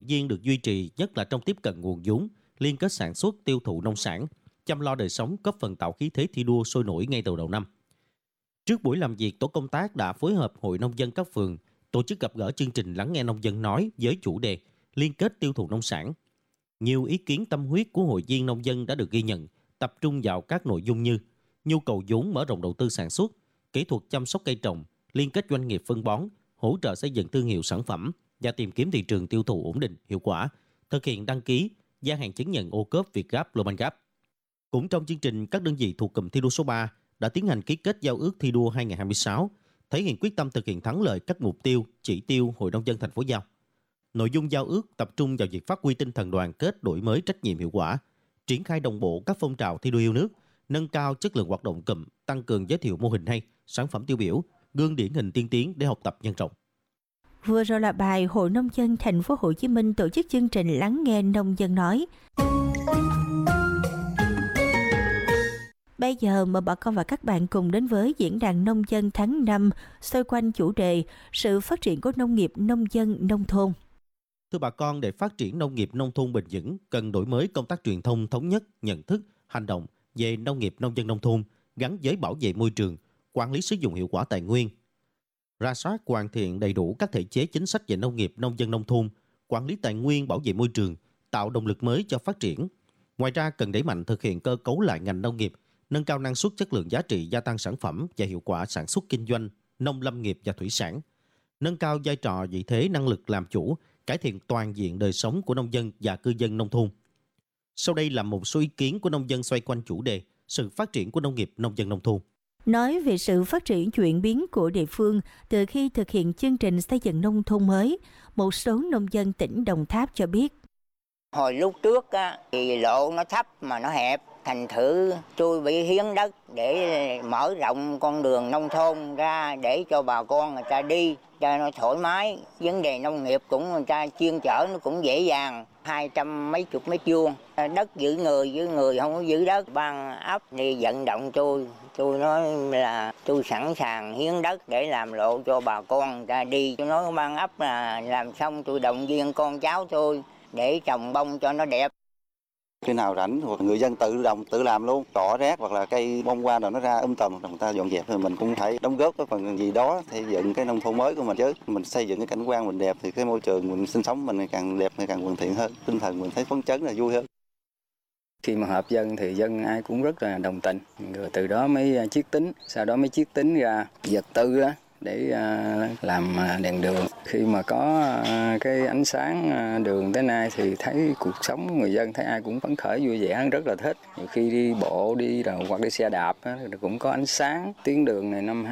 viên được duy trì nhất là trong tiếp cận nguồn vốn, liên kết sản xuất, tiêu thụ nông sản, chăm lo đời sống, góp phần tạo khí thế thi đua sôi nổi ngay từ đầu năm. Trước buổi làm việc, tổ công tác đã phối hợp Hội Nông dân các phường tổ chức gặp gỡ chương trình lắng nghe nông dân nói với chủ đề liên kết tiêu thụ nông sản. Nhiều ý kiến tâm huyết của hội viên nông dân đã được ghi nhận, tập trung vào các nội dung như nhu cầu vốn mở rộng đầu tư sản xuất, kỹ thuật chăm sóc cây trồng, liên kết doanh nghiệp phân bón, hỗ trợ xây dựng thương hiệu sản phẩm và tìm kiếm thị trường tiêu thụ ổn định, hiệu quả, thực hiện đăng ký, gia hạn chứng nhận ô cốp Việt Gap, Global Gap. Cũng trong chương trình, các đơn vị thuộc cụm thi đua số 3 đã tiến hành ký kết giao ước thi đua 2026, thể hiện quyết tâm thực hiện thắng lợi các mục tiêu, chỉ tiêu Hội Nông dân thành phố giao. Nội dung giao ước tập trung vào việc phát huy tinh thần đoàn kết, đổi mới trách nhiệm hiệu quả, triển khai đồng bộ các phong trào thi đua yêu nước, nâng cao chất lượng hoạt động cụm, tăng cường giới thiệu mô hình hay, sản phẩm tiêu biểu, gương điển hình tiên tiến để học tập nhân rộng. Vừa rồi là bài Hội Nông dân thành phố Hồ Chí Minh tổ chức chương trình lắng nghe nông dân nói. Bây giờ mời bà con và các bạn cùng đến với diễn đàn nông dân tháng 5 xoay quanh chủ đề sự phát triển của nông nghiệp nông dân nông thôn. Thưa bà con, để phát triển nông nghiệp nông thôn bền vững, cần đổi mới công tác truyền thông thống nhất, nhận thức, hành động về nông nghiệp nông dân nông thôn gắn với bảo vệ môi trường, quản lý sử dụng hiệu quả tài nguyên. Rà soát hoàn thiện đầy đủ các thể chế chính sách về nông nghiệp nông dân nông thôn, quản lý tài nguyên, bảo vệ môi trường, tạo động lực mới cho phát triển. Ngoài ra, cần đẩy mạnh thực hiện cơ cấu lại ngành nông nghiệp, nâng cao năng suất, chất lượng, giá trị gia tăng sản phẩm và hiệu quả sản xuất kinh doanh, nông lâm nghiệp và thủy sản, nâng cao vai trò vị thế năng lực làm chủ, cải thiện toàn diện đời sống của nông dân và cư dân nông thôn. Sau đây là một số ý kiến của nông dân xoay quanh chủ đề sự phát triển của nông nghiệp nông dân nông thôn. Nói về sự phát triển chuyển biến của địa phương từ khi thực hiện chương trình xây dựng nông thôn mới, một số nông dân tỉnh Đồng Tháp cho biết. Hồi lúc trước thì lộ nó thấp mà nó hẹp, thành thử tôi bị hiến đất để mở rộng con đường nông thôn ra để cho bà con người ta đi cho nó thoải mái. Vấn đề nông nghiệp cũng người ta chuyên chở nó cũng dễ dàng, 200 mấy chục mét vuông. Đất giữ người không có giữ đất. Ban ấp đi vận động tôi nói là tôi sẵn sàng hiến đất để làm lộ cho bà con người ta đi. Tôi nói ban ấp là làm xong tôi động viên con cháu tôi để trồng bông cho nó đẹp. Khi nào rảnh hoặc người dân tự làm luôn, cỏ rác hoặc là cây bông hoa rồi nó ra tùm, người ta dọn dẹp thì mình cũng phải đóng góp cái phần gì đó xây dựng cái nông thôn mới của mình chứ. Mình xây dựng cái cảnh quan mình đẹp thì cái môi trường mình sinh sống mình càng đẹp, càng hoàn thiện hơn, tinh thần mình thấy phấn chấn là vui hơn. Khi mà họp dân thì dân ai cũng rất là đồng tình, rồi từ đó mới chiết tính, sau đó mới chiết tính ra vật tư đó để làm đèn đường. Khi mà có cái ánh sáng đường tới nay thì thấy cuộc sống của người dân thấy ai cũng phấn khởi vui vẻ, rất là thích. Nhiều khi đi bộ đi rồi hoặc đi xe đạp cũng có ánh sáng. Tuyến đường này năm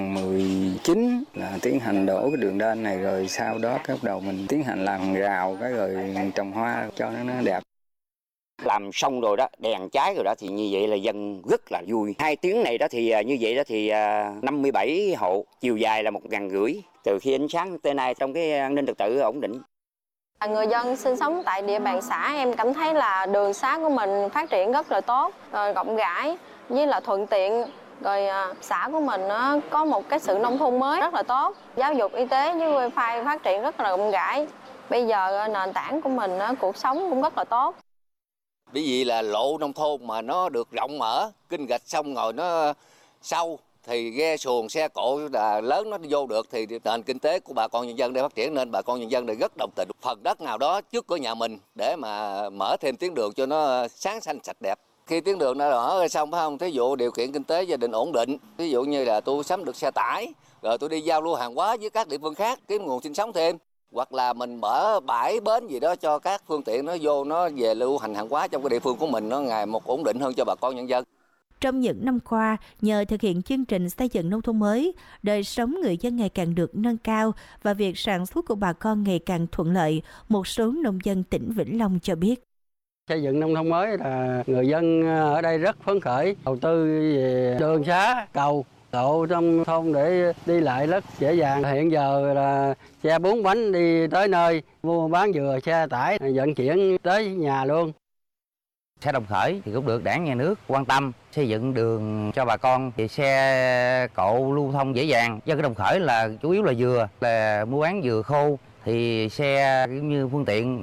2019 là tiến hành đổ cái đường đên này, rồi sau đó bắt đầu mình tiến hành làm rào cái rồi trồng hoa cho nó đẹp. Làm xong rồi đó, đèn cháy rồi đó thì như vậy là dân rất là vui. 2 tiếng này đó thì như vậy đó thì 57 hộ, chiều dài là 1.500. Từ khi ánh sáng tới nay trong cái an ninh trật tự ổn định. Người dân sinh sống tại địa bàn xã em cảm thấy là đường xá của mình phát triển rất là tốt, rồi rộng rãi với là thuận tiện. Rồi xã của mình nó có một cái sự nông thôn mới rất là tốt. Giáo dục, y tế với wifi phát triển rất là rộng rãi. Bây giờ nền tảng của mình cuộc sống cũng rất là tốt. Bởi vì là lộ nông thôn mà nó được rộng mở, kênh gạch xong rồi nó sâu thì ghe xuồng xe cộ là lớn nó vô được thì nền kinh tế của bà con nhân dân để phát triển, nên bà con nhân dân đây rất đồng tình. Phần đất nào đó trước cửa nhà mình để mà mở thêm tuyến đường cho nó sáng xanh sạch đẹp. Khi tuyến đường đã mở xong phải không, thí dụ điều kiện kinh tế gia đình ổn định, ví dụ như là tôi sắm được xe tải, rồi tôi đi giao lưu hàng hóa với các địa phương khác kiếm nguồn sinh sống thêm. Hoặc là mình mở bãi bến gì đó cho các phương tiện nó vô nó về lưu hành hàng hóa trong cái địa phương của mình nó ngày một ổn định hơn cho bà con nhân dân. Trong những năm qua, nhờ thực hiện chương trình xây dựng nông thôn mới, đời sống người dân ngày càng được nâng cao và việc sản xuất của bà con ngày càng thuận lợi, một số nông dân tỉnh Vĩnh Long cho biết. Xây dựng nông thôn mới là người dân ở đây rất phấn khởi, đầu tư về đường xá, cầu, độ trong thôn để đi lại rất dễ dàng. Hiện giờ là xe 4 bánh đi tới nơi, mua bán vừa xe tải vận chuyển tới nhà luôn. Xe Đồng Khởi thì cũng được Đảng, Nhà nước quan tâm xây dựng đường cho bà con, thì xe cộ lưu thông dễ dàng. Do cái Đồng Khởi là chủ yếu là dừa, là mua bán dừa khô thì xe cũng như phương tiện